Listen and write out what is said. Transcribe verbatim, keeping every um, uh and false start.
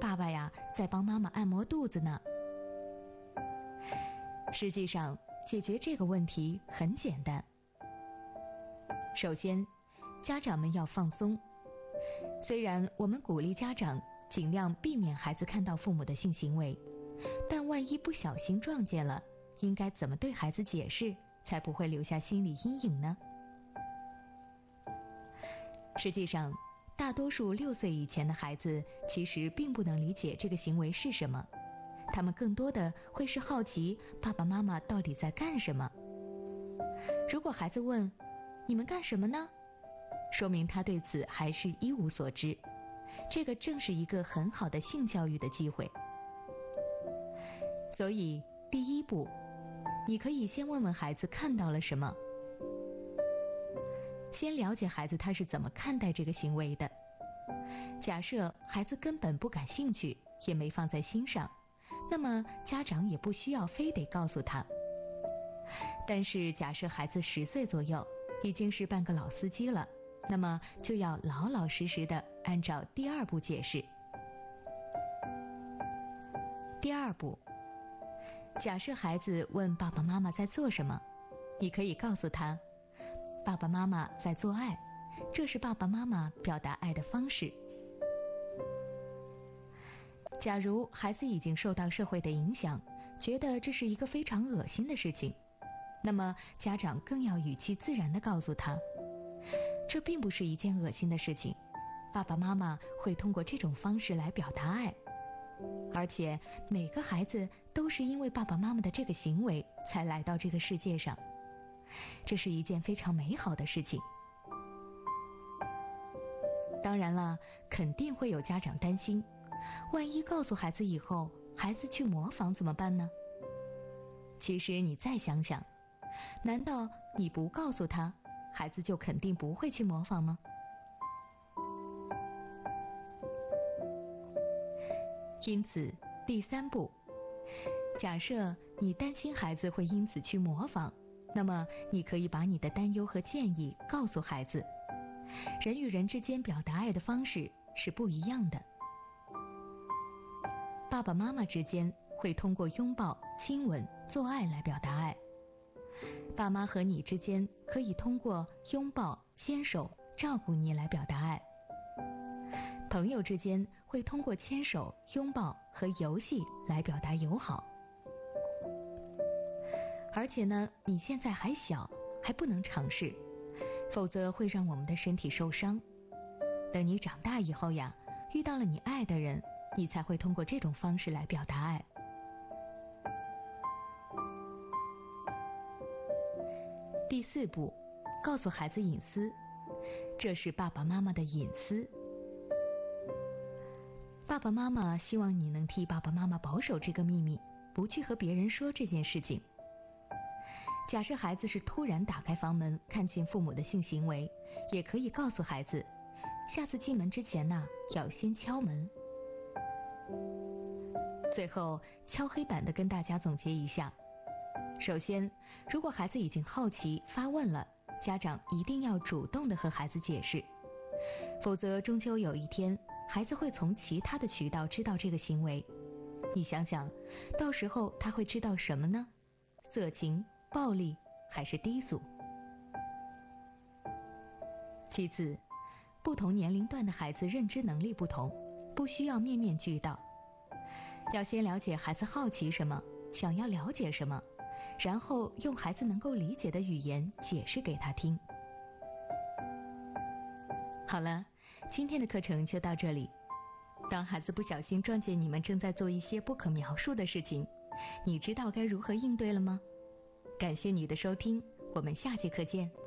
爸爸呀在帮妈妈按摩肚子呢。实际上，解决这个问题很简单。首先，家长们要放松。虽然我们鼓励家长尽量避免孩子看到父母的性行为，但万一不小心撞见了，应该怎么对孩子解释，才不会留下心理阴影呢？实际上，大多数六岁以前的孩子其实并不能理解这个行为是什么，他们更多的会是好奇爸爸妈妈到底在干什么。如果孩子问你们干什么呢，说明他对此还是一无所知，这个正是一个很好的性教育的机会。所以第一步，你可以先问问孩子看到了什么，先了解孩子他是怎么看待这个行为的。假设孩子根本不感兴趣，也没放在心上，那么家长也不需要非得告诉他。但是假设孩子十岁左右，已经是半个老司机了，那么就要老老实实的按照第二步解释。第二步，假设孩子问爸爸妈妈在做什么，你可以告诉他，爸爸妈妈在做爱，这是爸爸妈妈表达爱的方式。假如孩子已经受到社会的影响，觉得这是一个非常恶心的事情，那么家长更要语气自然地告诉他，这并不是一件恶心的事情，爸爸妈妈会通过这种方式来表达爱，而且每个孩子都是因为爸爸妈妈的这个行为才来到这个世界上，这是一件非常美好的事情。当然了，肯定会有家长担心，万一告诉孩子以后，孩子去模仿怎么办呢？其实你再想想，难道你不告诉他，孩子就肯定不会去模仿吗？因此，第三步，假设你担心孩子会因此去模仿，那么你可以把你的担忧和建议告诉孩子。人与人之间表达爱的方式是不一样的。爸爸妈妈之间会通过拥抱、亲吻、做爱来表达爱。爸妈和你之间可以通过拥抱、牵手、照顾你来表达爱。朋友之间会通过牵手、拥抱和游戏来表达友好。而且呢，你现在还小，还不能尝试，否则会让我们的身体受伤。等你长大以后呀，遇到了你爱的人，你才会通过这种方式来表达爱。第四步，告诉孩子隐私，这是爸爸妈妈的隐私。爸爸妈妈希望你能替爸爸妈妈保守这个秘密，不去和别人说这件事情。假设孩子是突然打开房门看见父母的性行为，也可以告诉孩子，下次进门之前呢，要先敲门。最后敲黑板的跟大家总结一下，首先，如果孩子已经好奇发问了，家长一定要主动地和孩子解释，否则终究有一天孩子会从其他的渠道知道这个行为。你想想，到时候他会知道什么呢？色情、暴力还是低俗？其次，不同年龄段的孩子认知能力不同，不需要面面俱到，要先了解孩子好奇什么，想要了解什么，然后用孩子能够理解的语言解释给他听。好了，今天的课程就到这里。当孩子不小心撞见你们正在做一些不可描述的事情，你知道该如何应对了吗？感谢你的收听，我们下节课见。